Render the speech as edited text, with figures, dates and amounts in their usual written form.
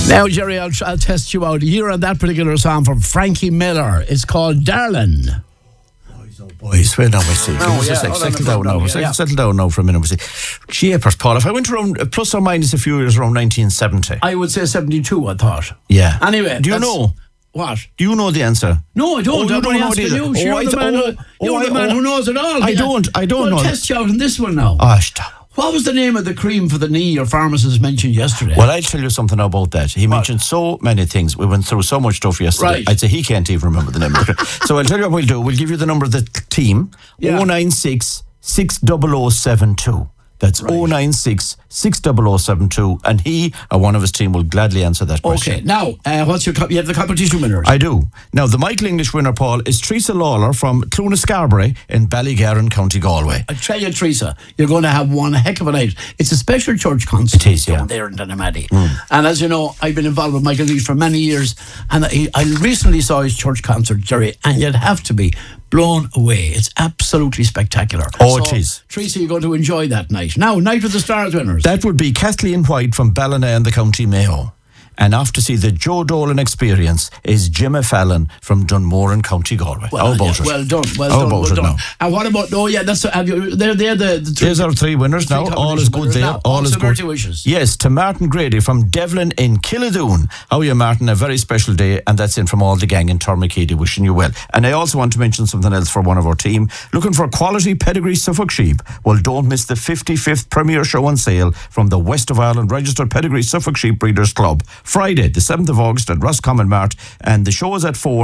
Now, Jerry, I'll test you out. Here on that particular song from Frankie Miller. It's called Darling. Boys, wait now, we see. Settle down now for a minute. We see. Jeepers, Paul. If I went around plus or minus a few years around 1970, I would say 72. I thought. Yeah. Anyway, do you know what? Do you know the answer? No, I don't. You don't know it either. You're the man who knows it all. I don't know. I'll test you out on this one now. Oh, stop. What was the name of the cream for the knee your pharmacist mentioned yesterday? Well, I'll tell you something about that. He mentioned so many things. We went through so much stuff yesterday. Right. I'd say he can't even remember the name of it. So I'll tell you what we'll do. We'll give you the number of the team. 096 60072. That's right. 096 60072. And he or one of his team will gladly answer that question. Okay. Now, what's you have the competition winners? I do. Now, the Michael English winner, Paul, is Teresa Lawler from Clonagh Scarborough in Ballygarran, County Galway. I tell you, Teresa, you're going to have one heck of a night. It's a special church concert. It is, yeah. Down there in Dunamady. And as you know, I've been involved with Michael English for many years, and I recently saw his church concert, Jerry, and you'd have to be blown away. It's absolutely spectacular. Oh, it is. Teresa, you're going to enjoy that night. Now, Night with the Stars winners. That would be Kathleen White from Ballina in the County Mayo. And off to see the Joe Dolan experience is Jimmy Fallon from Dunmore in County Galway. Well done. Well done. And what about? Oh yeah, that's they're the three. There's our three winners now. All is good there. All is good. Wishes. Yes, to Martin Grady from Devlin in Killadoon. How are you, Martin? A very special day, and that's in from all the gang in Tormakeedy. Wishing you well. And I also want to mention something else for one of our team. Looking for quality pedigree Suffolk sheep? Well, don't miss the 55th Premier Show and Sale from the West of Ireland Registered Pedigree Suffolk Sheep Breeders Club. Friday, the 7th of August at Roscommon Mart, and the show is at 4.